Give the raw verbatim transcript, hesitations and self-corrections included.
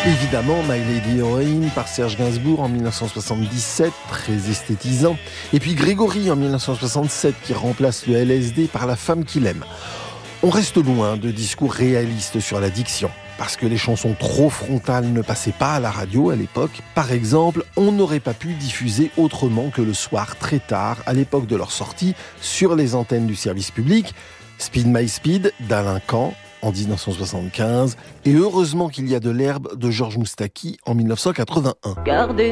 Évidemment, My Lady Héroïne par Serge Gainsbourg en dix-neuf cent soixante-dix-sept, très esthétisant. Et puis Grégory en dix-neuf cent soixante-sept qui remplace le L S D par La femme qu'il aime. On reste loin de discours réalistes sur la diction, parce que les chansons trop frontales ne passaient pas à la radio à l'époque. Par exemple, on n'aurait pas pu diffuser autrement que le soir très tard, à l'époque de leur sortie, sur les antennes du service public. Speed My Speed d'Alain Kahn en dix-neuf cent soixante-quinze, et Heureusement qu'il y a de l'herbe de Georges Moustaki en dix-neuf cent quatre-vingt-un. Gardez